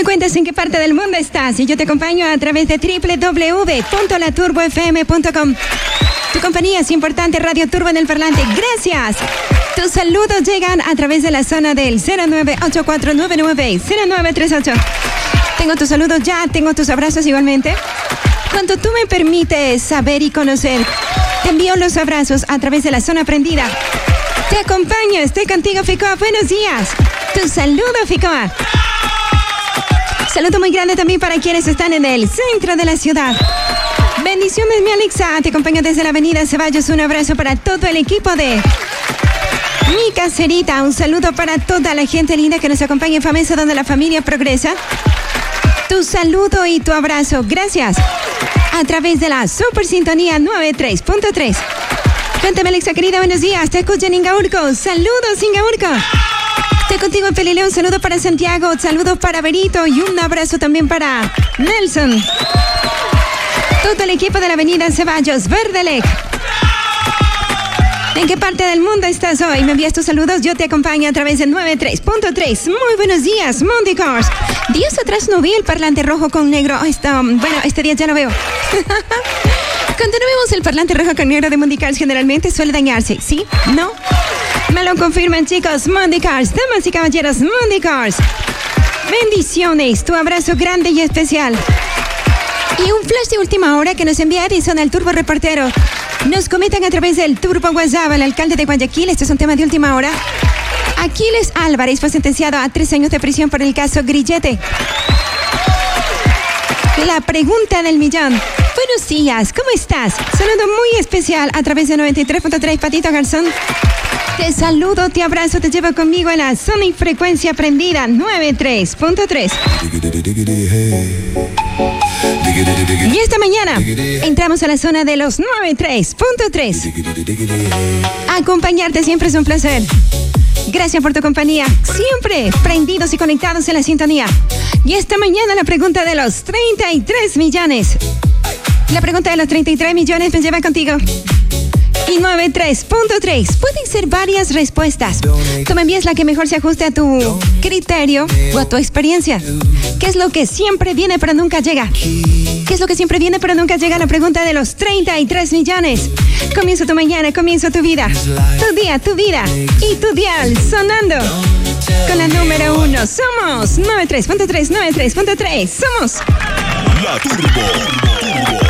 cuentas en qué parte del mundo estás y yo te acompaño a través de www.laturbofm.com. Tu compañía es importante, Radio Turbo en el parlante. Gracias. Tus saludos llegan a través de la zona del 0984990938. Tengo tus saludos ya, tengo tus abrazos igualmente. Cuando tú me permites saber y conocer, te envío los abrazos a través de la zona prendida. Te acompaño, estoy contigo, Ficoa. Buenos días. Tu saludo, Ficoa. Saludo muy grande también para quienes están en el centro de la ciudad. Bendiciones, mi Alexa. Te acompaño desde la avenida Ceballos. Un abrazo para todo el equipo de Mi Caserita. Un saludo para toda la gente linda que nos acompaña en Famesa, donde la familia progresa. Tu saludo y tu abrazo. Gracias. A través de la Super Sintonía 93.3. Cuéntame, Alexa querida, buenos días. Te escucho en Ingaurco. Saludos, Ingaurco. Estoy contigo en Pelileo. Un saludo para Santiago, saludos para Berito y un abrazo también para Nelson. Todo el equipo de la avenida Ceballos, Verdelec. ¿En qué parte del mundo estás hoy? Me envías tus saludos, yo te acompaño a través de 93.3. Muy buenos días, Monday Cars. Días atrás no vi el parlante rojo con negro. Este día ya lo veo. Cuando no vemos el parlante rojo con negro de Monday Cars, generalmente suele dañarse, ¿sí? ¿No? Me lo confirman, chicos. Monday Cars, damas y caballeros, Monday Cars. Bendiciones, tu abrazo grande y especial. Y un flash de última hora que nos envía Edison, el turbo reportero. Nos comentan a través del turbo WhatsApp, el alcalde de Guayaquil. Este es un tema de última hora. Aquiles Álvarez fue sentenciado a 3 años de prisión por el caso Grillete. La pregunta del millón. Buenos días, ¿cómo estás? Saludo muy especial a través de 93.3, Patito Garzón. Te saludo, te abrazo, te llevo conmigo en la zona y frecuencia prendida 93.3. Y esta mañana entramos a la zona de los 93.3. Acompañarte siempre es un placer. Gracias por tu compañía. Siempre prendidos y conectados en la sintonía. Y esta mañana la pregunta de los 33 millones. La pregunta de los 33 millones me lleva contigo. Y 93.3. Pueden ser varias respuestas. Tú me envías la que mejor se ajuste a tu criterio o a tu experiencia. ¿Qué es lo que siempre viene pero nunca llega? ¿Qué es lo que siempre viene pero nunca llega? La pregunta de los 33 millones. Comienza tu mañana, comienza tu vida. Tu día, tu vida. Y tu dial sonando. Con la número 1. Somos 93.3, 93.3. Somos La Turbo.